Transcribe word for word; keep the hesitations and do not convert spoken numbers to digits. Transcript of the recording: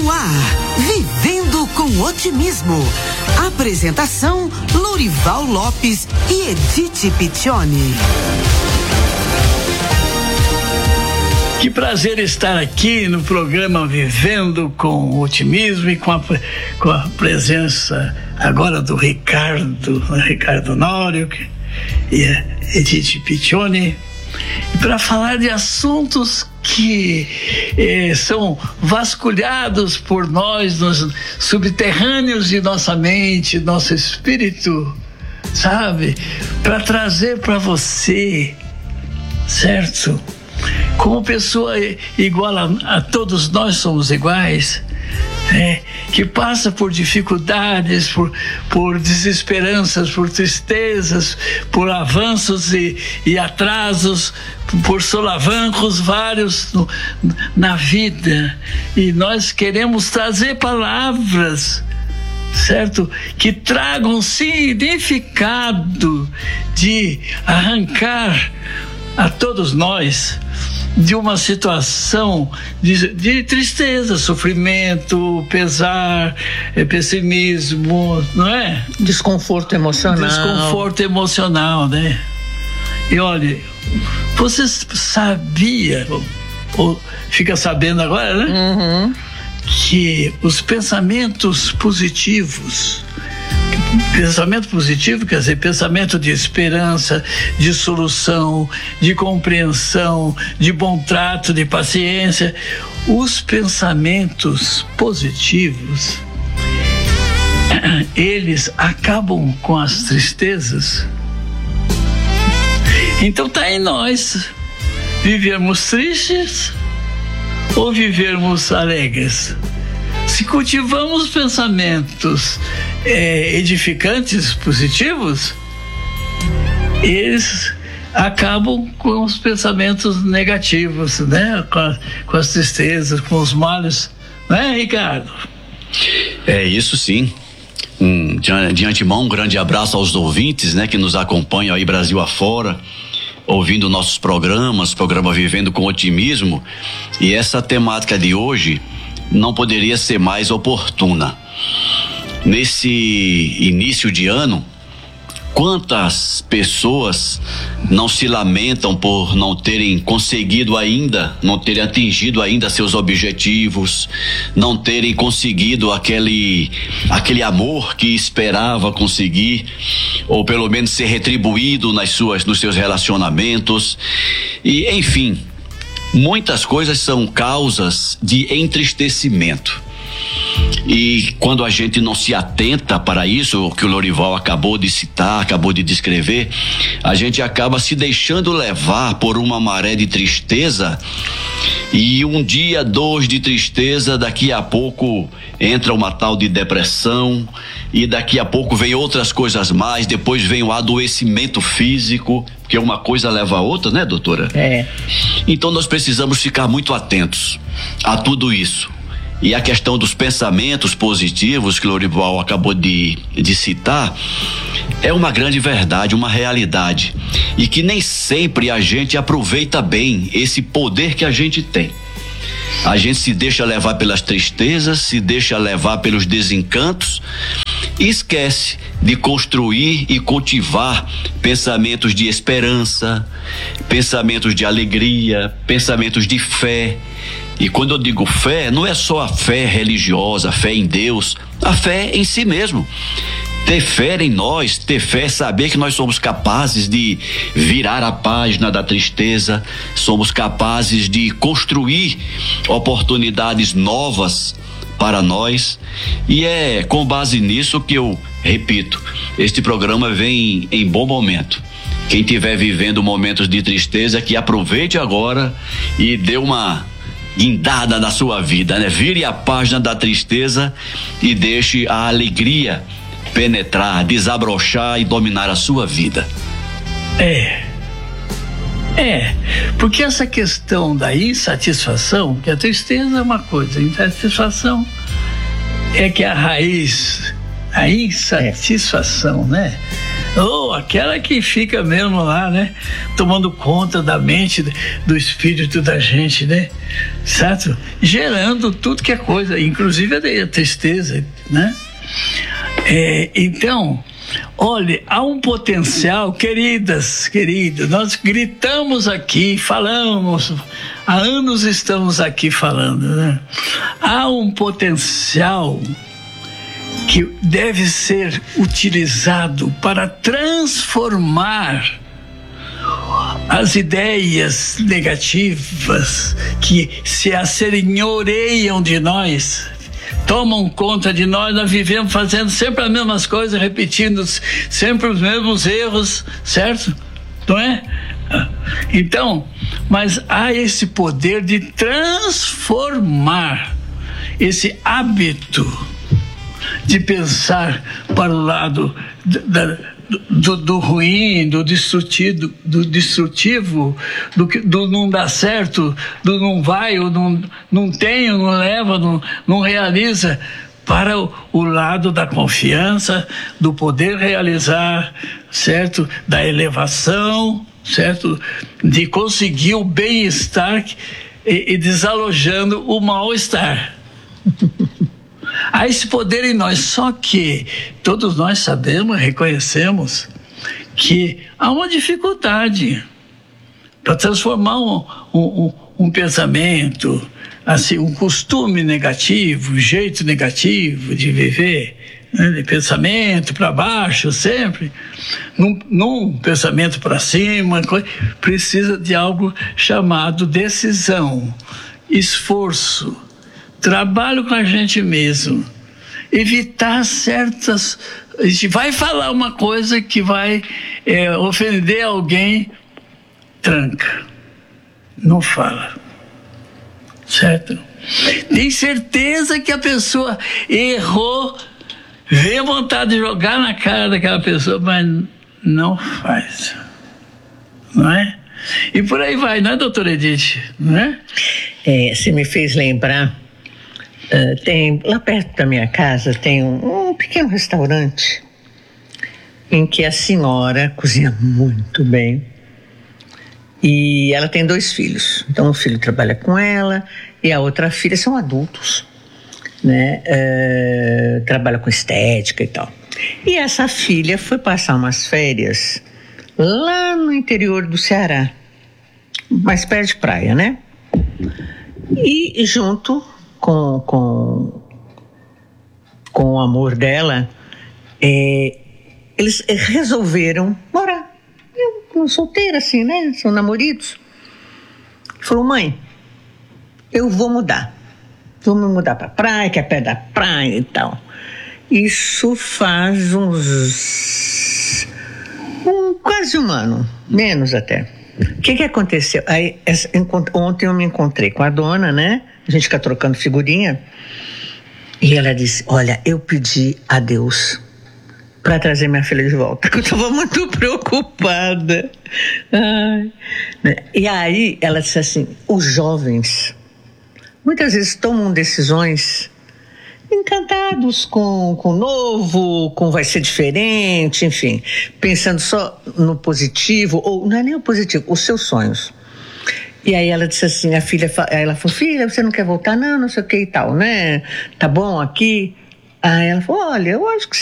No ar, Vivendo com Otimismo. Apresentação, Lourival Lopes e Edith Piccioni. Que prazer estar aqui no programa Vivendo com Otimismo e com a, com a presença agora do Ricardo, Ricardo Nório e a Edith Piccioni, para falar de assuntos que eh, são vasculhados por nós nos subterrâneos de nossa mente, nosso espírito, sabe? Para trazer para você, certo? Como pessoa igual a, a todos nós somos iguais, né? Que passa por dificuldades, por, por desesperanças, por tristezas, por avanços e, e atrasos, por solavancos vários no, na vida. E nós queremos trazer palavras, certo? Que tragam significado de arrancar a todos nós de uma situação de, de tristeza, sofrimento, pesar, pessimismo, não é? Desconforto emocional. Desconforto emocional, né? E olha, você sabia, ou, ou fica sabendo agora, né? Uhum. Que os pensamentos positivos, pensamento positivo quer dizer pensamento de esperança, de solução, de compreensão, de bom trato, de paciência. Os pensamentos positivos, eles acabam com as tristezas. Então tá em nós vivermos tristes ou vivermos alegres. Se cultivamos pensamentos é, edificantes, positivos, eles acabam com os pensamentos negativos, né? Com, a, com as tristezas, com os males, né, Ricardo? É isso sim. Um, de, de antemão, um grande abraço aos ouvintes, né, que nos acompanham aí Brasil afora, ouvindo nossos programas, programa Vivendo com Otimismo. E essa temática de hoje não poderia ser mais oportuna. Nesse início de ano, quantas pessoas não se lamentam por não terem conseguido ainda, não terem atingido ainda seus objetivos, não terem conseguido aquele, aquele amor que esperava conseguir, ou pelo menos ser retribuído nas suas, nos seus relacionamentos, e enfim, muitas coisas são causas de entristecimento. E quando a gente não se atenta para isso, o que o Lourival acabou de citar, acabou de descrever, a gente acaba se deixando levar por uma maré de tristeza, e um dia, dois de tristeza, daqui a pouco entra uma tal de depressão, e daqui a pouco vem outras coisas mais, depois vem o adoecimento físico, porque uma coisa leva a outra, né, doutora? É. Então nós precisamos ficar muito atentos a tudo isso. E a questão dos pensamentos positivos que o Lourival acabou de, de citar é uma grande verdade, uma realidade, e que nem sempre a gente aproveita bem esse poder que a gente tem. A gente se deixa levar pelas tristezas, se deixa levar pelos desencantos e esquece de construir e cultivar pensamentos de esperança, pensamentos de alegria, pensamentos de fé. E quando eu digo fé, não é só a fé religiosa, a fé em Deus, a fé em si mesmo. Ter fé em nós, ter fé, saber que nós somos capazes de virar a página da tristeza, somos capazes de construir oportunidades novas para nós. E é com base nisso que eu repito, este programa vem em bom momento. Quem estiver vivendo momentos de tristeza, que aproveite agora e dê uma guindada na sua vida, né? Vire a página da tristeza e deixe a alegria penetrar, desabrochar e dominar a sua vida. É, é, porque essa questão da insatisfação, que a tristeza é uma coisa, a insatisfação é que a raiz, a insatisfação, né? Ou aquela que fica mesmo lá, né? Tomando conta da mente, do espírito da gente, né? Certo? Gerando tudo que é coisa, inclusive a tristeza, né? É, então, olha, há um potencial, queridas, queridas, nós gritamos aqui, falamos, há anos estamos aqui falando, né? Há um potencial que deve ser utilizado para transformar as ideias negativas que se assenhoreiam de nós, tomam conta de nós. Nós vivemos fazendo sempre as mesmas coisas, repetindo sempre os mesmos erros, certo? Não é? Então, mas há esse poder de transformar esse hábito de pensar para o lado da, do, do ruim, do destrutivo, do, destrutivo do, do não dá certo, do não vai, ou não, não tem, ou não leva, não, não realiza, para o, o lado da confiança, do poder realizar, certo? Da elevação, certo? De conseguir o bem-estar e, e desalojando o mal-estar. Há esse poder em nós, só que todos nós sabemos, reconhecemos que há uma dificuldade para transformar um, um, um pensamento, assim, um costume negativo, um jeito negativo de viver, né, de pensamento para baixo sempre, num, num pensamento para cima. Precisa de algo chamado decisão, esforço, trabalho com a gente mesmo, evitar certas... A gente vai falar uma coisa que vai é, ofender alguém, tranca, não fala, certo? Tem certeza que a pessoa errou, vem vontade de jogar na cara daquela pessoa, mas não faz, não é? E por aí vai, não é, doutora Edith? Não é? É, você me fez lembrar. Uh, tem, lá perto da minha casa tem um, um pequeno restaurante em que a senhora cozinha muito bem e ela tem dois filhos. Então um filho trabalha com ela e a outra filha, são adultos, né? Uh, trabalha com estética e tal. E essa filha foi passar umas férias lá no interior do Ceará, mais perto de praia, né? E junto com, com, com o amor dela, é, eles resolveram morar. Eu, solteira assim, né? São namoridos. Falou, mãe, eu vou mudar. Vou me mudar pra praia, que é perto da praia e tal. Isso faz uns... Um, quase um ano, menos até. O que que aconteceu? Aí, essa, ontem eu me encontrei com a dona, né? A gente fica trocando figurinha. E ela disse, olha, eu pedi a Deus para trazer minha filha de volta, que eu estava muito preocupada. Ai. E aí ela disse assim, os jovens muitas vezes tomam decisões encantados com o novo, com vai ser diferente, enfim, pensando só no positivo, ou não é nem o positivo, os seus sonhos. E aí ela disse assim, a filha, aí ela falou, filha, você não quer voltar? Não, não sei o que e tal, né? Tá bom aqui? Aí ela falou, olha, eu acho que